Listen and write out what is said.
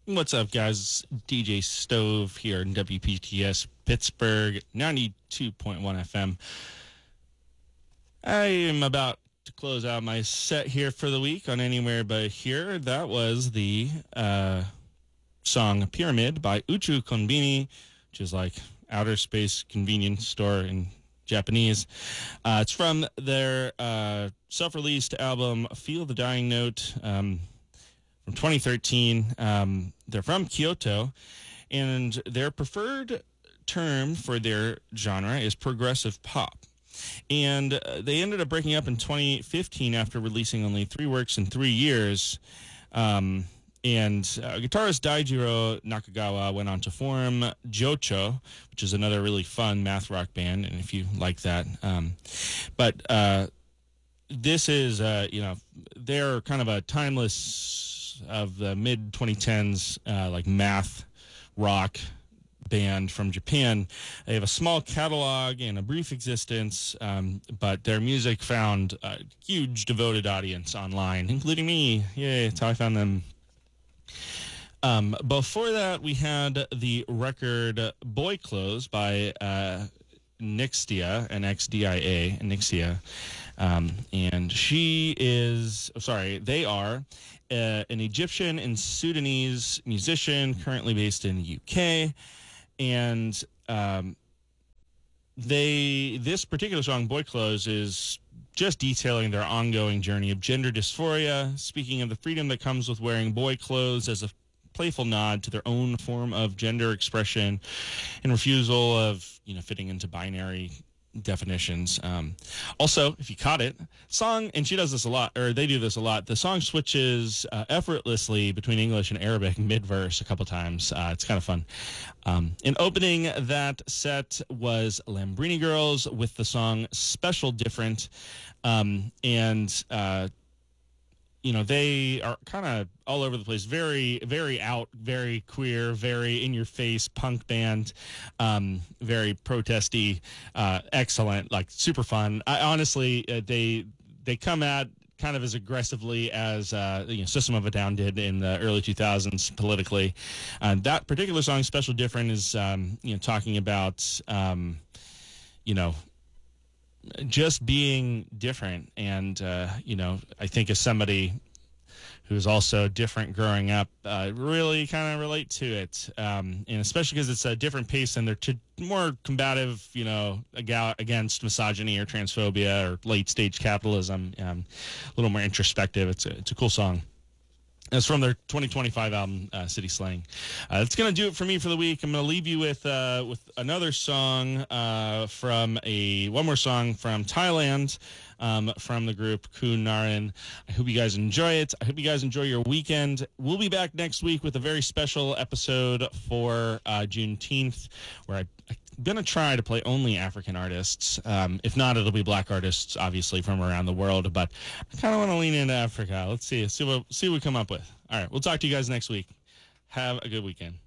What's up, guys? DJ Stove here in WPTS Pittsburgh, 92.1 FM. I am about to close out my set here for the week on Anywhere But Here. That was the song Pyramid by Uchu Konbini, which is like outer space convenience store in Japanese. It's from their self-released album Feel the Dying Note, from 2013. They're from Kyoto, and their preferred term for their genre is progressive pop. And they ended up breaking up in 2015 after releasing only 3 works in 3 years. And guitarist Daijiro Nakagawa went on to form Jocho, which is another really fun math rock band, and if you like that. But this is, they're kind of a timeless of the mid-2010s, like math rock band from Japan. They have a small catalog and a brief existence, but their music found a huge devoted audience online, including me. Yay, that's how I found them. Before that, we had the record Boy Clothes by Nixdia, Nxdia, Nixia. And they are an Egyptian and Sudanese musician currently based in the UK. And this particular song, Boy Clothes, is just detailing their ongoing journey of gender dysphoria, speaking of the freedom that comes with wearing boy clothes as a playful nod to their own form of gender expression and refusal of, fitting into binary definitions. Also, if you caught it, song, and she does this a lot, or they do this a lot, the song switches effortlessly between English and Arabic mid-verse a couple times. It's kind of fun. And opening that set was Lambrini Girls with the song Special Different. They are kind of all over the place, very, very out, very queer, very in-your-face punk band, very protesty, excellent, like super fun. Honestly, they come at kind of as aggressively as System of a Down did in the early 2000s politically. That particular song, Special Different, is talking about just being different. And, I think as somebody who's also different growing up, really kind of relate to it. And especially because it's a different pace and they're more combative, against misogyny or transphobia or late stage capitalism, a little more introspective. It's a cool song. It's from their 2025 album, City Slang. That's going to do it for me for the week. I'm going to leave you with another song one more song from Thailand, from the group Kun Narin. I hope you guys enjoy it. I hope you guys enjoy your weekend. We'll be back next week with a very special episode for Juneteenth, where I'm going to try to play only African artists. If not, it'll be black artists, obviously, from around the world. But I kind of want to lean into Africa. Let's see what we come up with. All right, we'll talk to you guys next week. Have a good weekend.